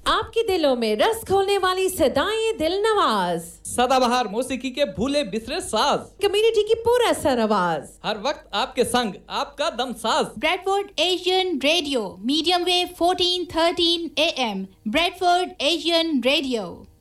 आपके दिलों में रस घोलने वाली सदाएं दिल नवाज, सदाबहार मौसीकी के भूले बिसरे साज, कम्युनिटी की पूरा सर आवाज, हर वक्त आपके संग आपका दम साज। Bradford Asian radio, medium wave 1413 AM, Bradford Asian radio.